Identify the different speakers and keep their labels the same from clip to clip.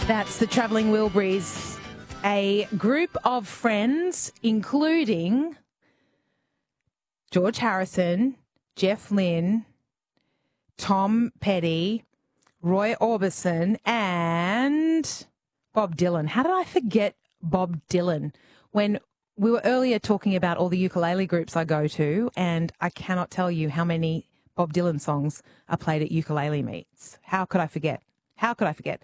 Speaker 1: That's the Travelling Wilburys, a group of friends, including George Harrison, Jeff Lynne, Tom Petty, Roy Orbison, and Bob Dylan. How did I forget Bob Dylan? When we were earlier talking about all the ukulele groups I go to, and I cannot tell you how many Bob Dylan songs are played at ukulele meets. How could I forget? How could I forget?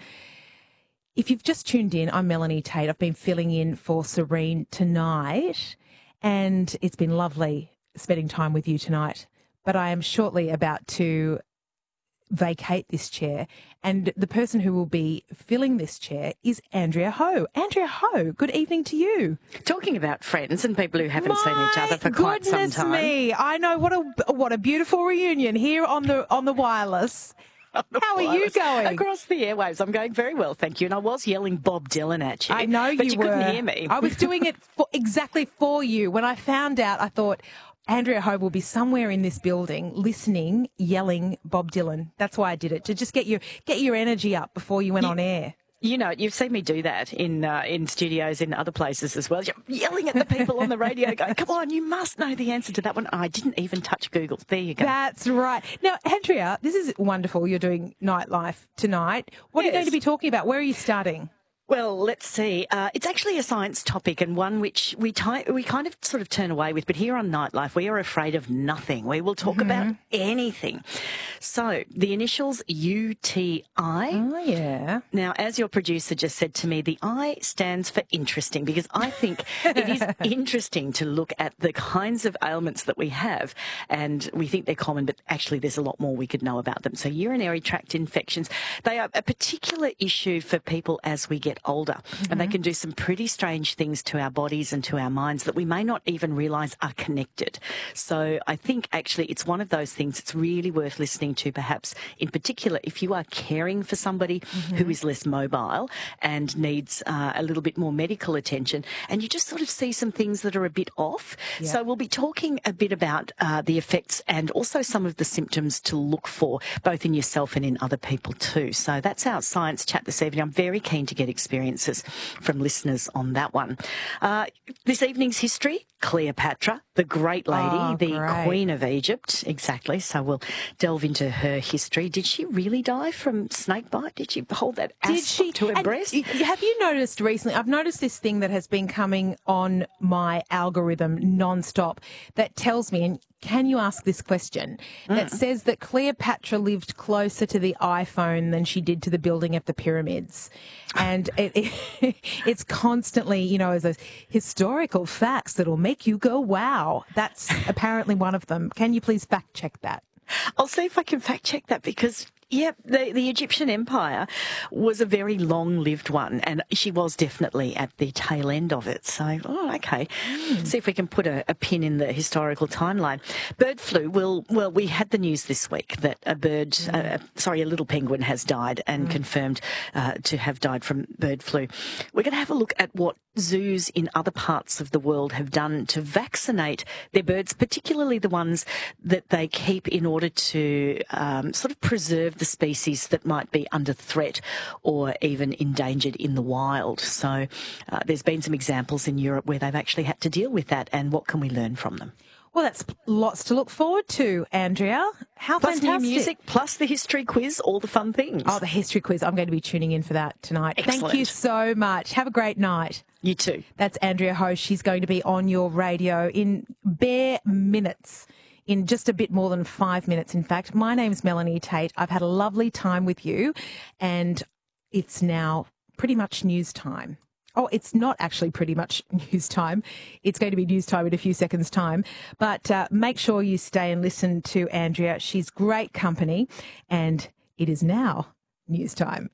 Speaker 1: If you've just tuned in, I'm Melanie Tate. I've been filling in for Serene tonight, and it's been lovely spending time with you tonight. But I am shortly about to vacate this chair, and the person who will be filling this chair is Andrea Ho. Andrea Ho, good evening to you.
Speaker 2: Talking about friends and people who haven't seen each other for quite some time.
Speaker 1: Goodness me, I know, what a beautiful reunion here on the wireless. How are you going?
Speaker 2: Across the airwaves. I'm going very well, thank you. And I was yelling Bob Dylan at you.
Speaker 1: I know
Speaker 2: but
Speaker 1: you
Speaker 2: were.
Speaker 1: couldn't
Speaker 2: hear me.
Speaker 1: I was doing it exactly for you. When I found out, I thought Andrea Ho will be somewhere in this building listening, yelling Bob Dylan. That's why I did it, to just get your energy up before you went on air.
Speaker 2: You know, you've seen me do that in studios in other places as well. You're yelling at the people on the radio going, come on, you must know the answer to that one. I didn't even touch Google. There you go.
Speaker 1: That's right. Now, Andrea, this is wonderful. You're doing Nightlife tonight. What are you going to be talking about? Where are you starting?
Speaker 2: Well, let's see. It's actually a science topic and one which we kind of sort of turn away with. But here on Nightlife, we are afraid of nothing. We will talk about anything. So the initials UTI.
Speaker 1: Oh, yeah.
Speaker 2: Now, as your producer just said to me, the I stands for interesting, because I think it is interesting to look at the kinds of ailments that we have, and we think they're common, but actually there's a lot more we could know about them. So urinary tract infections, they are a particular issue for people as we get older, and they can do some pretty strange things to our bodies and to our minds that we may not even realise are connected. So I think actually it's one of those things that's really worth listening to, perhaps in particular if you are caring for somebody who is less mobile and needs a little bit more medical attention, and you just sort of see some things that are a bit off.
Speaker 1: Yeah.
Speaker 2: So we'll be talking a bit about the effects and also some of the symptoms to look for, both in yourself and in other people too. So that's our science chat this evening. I'm very keen to get experiences from listeners on that one. This evening's history, Cleopatra, the great lady, Queen of Egypt. Exactly. So we'll delve into her history. Did she really die from snake bite? Did she hold that asp to her breast?
Speaker 1: Have you noticed recently, I've noticed this thing that has been coming on my algorithm non-stop that tells me, and can you ask this question, that says that Cleopatra lived closer to the iPhone than she did to the building of the pyramids. And it's constantly, you know, as those historical facts that'll make you go, wow. That's apparently one of them. Can you please fact check that?
Speaker 2: I'll see if I can fact check that, because the Egyptian Empire was a very long-lived one, and she was definitely at the tail end of it. So, okay. See if we can put a pin in the historical timeline. Bird flu, we had the news this week that a little penguin has died and confirmed to have died from bird flu. We're going to have a look at what zoos in other parts of the world have done to vaccinate their birds, particularly the ones that they keep in order to sort of preserve the species that might be under threat or even endangered in the wild. So there's been some examples in Europe where they've actually had to deal with that, and what can we learn from them?
Speaker 1: Well, that's lots to look forward to, Andrea. How
Speaker 2: plus
Speaker 1: fantastic.
Speaker 2: New music, plus the history quiz, all the fun things.
Speaker 1: Oh, the history quiz. I'm going to be tuning in for that tonight.
Speaker 2: Excellent.
Speaker 1: Thank you so much. Have a great night.
Speaker 2: You too.
Speaker 1: That's Andrea Ho. She's going to be on your radio in bare minutes. In just a bit more than 5 minutes, in fact. My name's Melanie Tate. I've had a lovely time with you, and it's now pretty much news time. Oh, it's not actually pretty much news time. It's going to be news time in a few seconds' time. But make sure you stay and listen to Andrea. She's great company, and it is now news time.